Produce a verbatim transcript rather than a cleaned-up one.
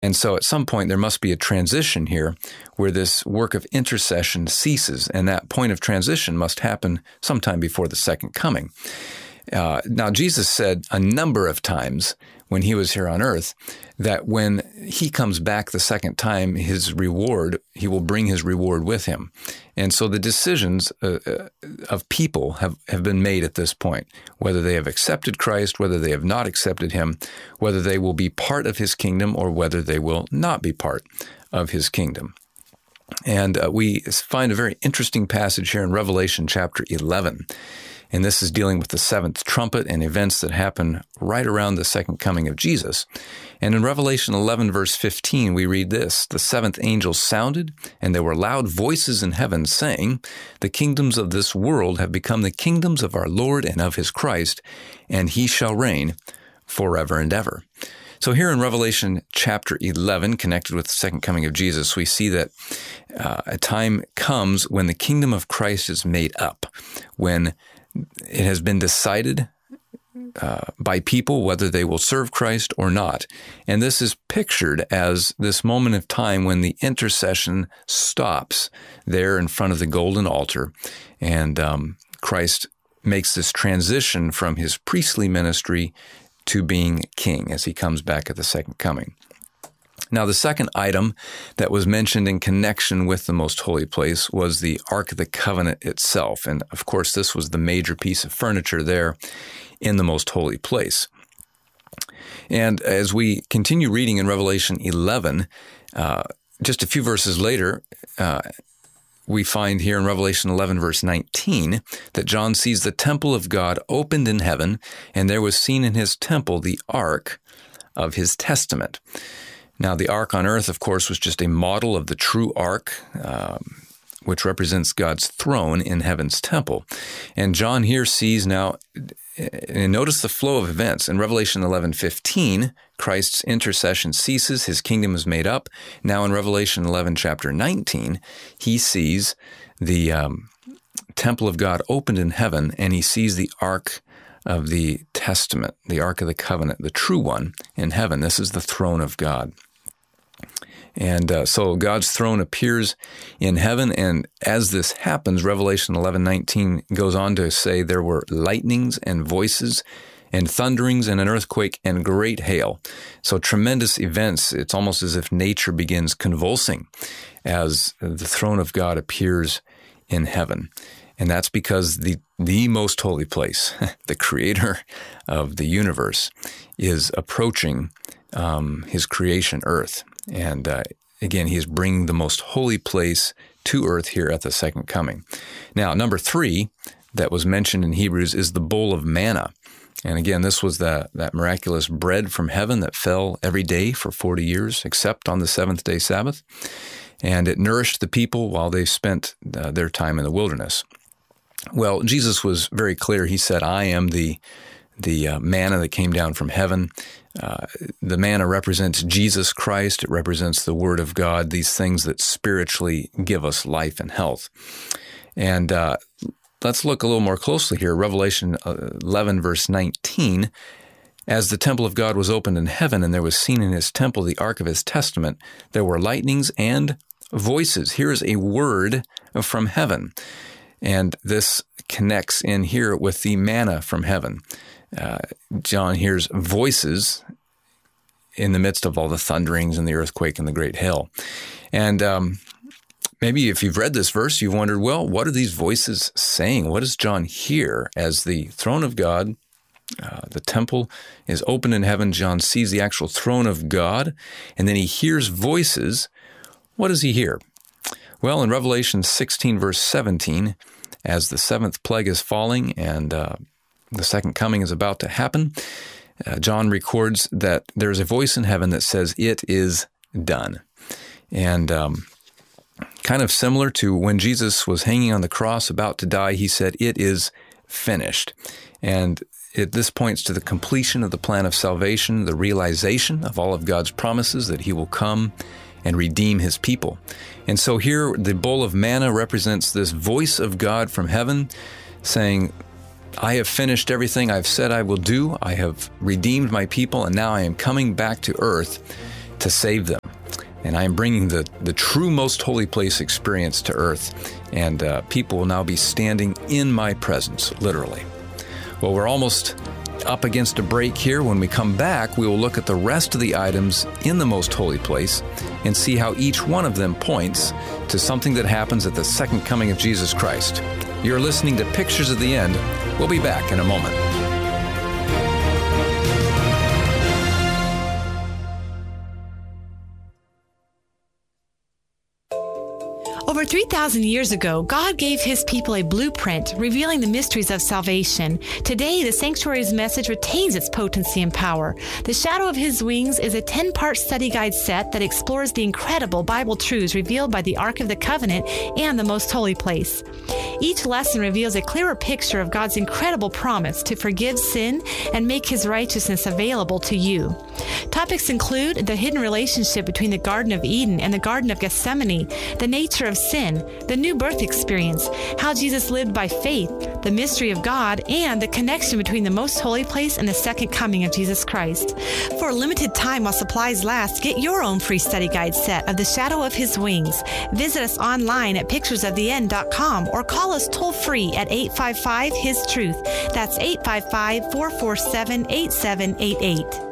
And so at some point there must be a transition here where this work of intercession ceases, and that point of transition must happen sometime before the second coming. Uh, now, Jesus said a number of times when he was here on earth that when he comes back the second time, his reward, he will bring his reward with him. And so the decisions uh, of people have, have been made at this point, whether they have accepted Christ, whether they have not accepted him, whether they will be part of his kingdom or whether they will not be part of his kingdom. And uh, we find a very interesting passage here in Revelation chapter eleven. And this is dealing with the seventh trumpet and events that happen right around the second coming of Jesus. And in Revelation eleven, verse fifteen, we read this: "The seventh angel sounded, and there were loud voices in heaven saying, 'The kingdoms of this world have become the kingdoms of our Lord and of his Christ, and he shall reign forever and ever.'" So here in Revelation chapter eleven, connected with the second coming of Jesus, we see that uh, a time comes when the kingdom of Christ is made up, when it has been decided uh, by people whether they will serve Christ or not. And this is pictured as this moment of time when the intercession stops there in front of the golden altar, and um, Christ makes this transition from his priestly ministry to being king as he comes back at the second coming. Now, the second item that was mentioned in connection with the most holy place was the Ark of the Covenant itself. And of course, this was the major piece of furniture there in the most holy place. And as we continue reading in Revelation eleven, uh, just a few verses later, uh, we find here in Revelation eleven, verse nineteen, that John sees the temple of God opened in heaven, and there was seen in his temple the ark of his testament. Now, the ark on earth, of course, was just a model of the true ark, um, which represents God's throne in heaven's temple. And John here sees now, and notice the flow of events. In Revelation eleven fifteen, Christ's intercession ceases, his kingdom is made up. Now in Revelation eleven, chapter nineteen, he sees the um, temple of God opened in heaven, and he sees the ark of the testament, the Ark of the Covenant, the true one in heaven. This is the throne of God. And uh, so God's throne appears in heaven, and as this happens, Revelation eleven nineteen goes on to say there were lightnings and voices and thunderings and an earthquake and great hail. So tremendous events. It's almost as if nature begins convulsing as the throne of God appears in heaven. And that's because the, the most holy place, the creator of the universe, is approaching um, his creation, earth. And uh, again, he is bringing the most holy place to earth here at the second coming. Now, number three that was mentioned in Hebrews is the bowl of manna. And again, this was the, that miraculous bread from heaven that fell every day for forty years, except on the seventh day Sabbath. And it nourished the people while they spent uh, their time in the wilderness. Well, Jesus was very clear. He said, "I am the the uh, manna that came down from heaven." Uh, the manna represents Jesus Christ. It represents the Word of God, these things that spiritually give us life and health. And uh, let's look a little more closely here. Revelation eleven, verse nineteen, "As the temple of God was opened in heaven, and there was seen in his temple the ark of his testament, there were lightnings and voices." Here is a word from heaven. And this connects in here with the manna from heaven. Uh, John hears voices in the midst of all the thunderings and the earthquake and the great hail. And um, maybe if you've read this verse, you've wondered, well, what are these voices saying? What does John hear as the throne of God, uh, the temple is open in heaven? John sees the actual throne of God, and then he hears voices. What does he hear? Well, in Revelation sixteen, verse seventeen, as the seventh plague is falling and uh, the second coming is about to happen, uh, John records that there's a voice in heaven that says, "It is done." And um, kind of similar to when Jesus was hanging on the cross about to die, he said, "It is finished." And it, this points to the completion of the plan of salvation, the realization of all of God's promises that he will come and redeem his people. And so here, the bowl of manna represents this voice of God from heaven saying, "I have finished everything I've said I will do. I have redeemed my people, and now I am coming back to earth to save them. And I am bringing the, the true most holy place experience to earth, and uh, people will now be standing in my presence, literally. Well, we're almost up against a break here. When we come back, we will look at the rest of the items in the most holy place and see how each one of them points to something that happens at the second coming of Jesus Christ. You're listening to Pictures of the End. We'll be back in a moment. Over three thousand years ago, God gave His people a blueprint revealing the mysteries of salvation. Today, the Sanctuary's message retains its potency and power. The Shadow of His Wings is a ten-part study guide set that explores the incredible Bible truths revealed by the Ark of the Covenant and the Most Holy Place. Each lesson reveals a clearer picture of God's incredible promise to forgive sin and make His righteousness available to you. Topics include the hidden relationship between the Garden of Eden and the Garden of Gethsemane, the nature of sin, the new birth experience, how Jesus lived by faith, the mystery of God, and the connection between the most holy place and the second coming of Jesus Christ. For a limited time while supplies last, get your own free study guide set of The Shadow of His Wings. Visit us online at pictures of the end dot com or call us toll free at eight five five, His Truth. That's eight five five, four four seven, eight seven eight eight.